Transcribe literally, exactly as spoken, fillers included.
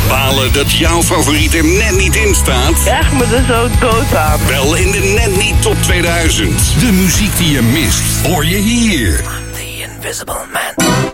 Balen dat jouw favoriet er net niet in staat? Ja, ik me er zo dood aan. Wel in de Net Niet Top tweeduizend. De muziek die je mist, hoor je hier. I'm the Invisible Man.